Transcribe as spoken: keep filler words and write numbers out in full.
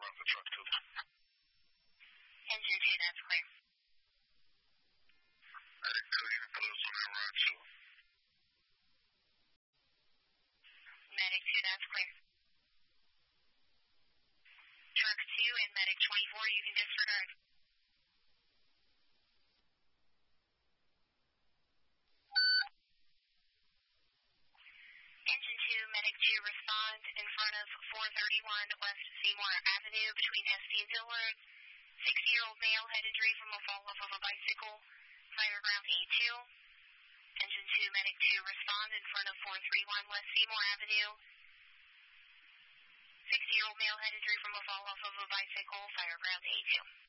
off the truck too. Engine two, that's clear. Medic two, you can put us on that ride too. Medic two, that's clear. Truck two and Medic twenty-four, you can disregard. Engine two, Medic two, respond in front of four thirty-one West Seymour Avenue between S D and Dillard. sixty-year-old male head injury from a fall off of a bicycle. Fire ground A two. Engine two, Medic two, respond in front of four thirty-one West Seymour Avenue. sixty-year-old male head injury from a fall off of a bicycle. Fire ground A two.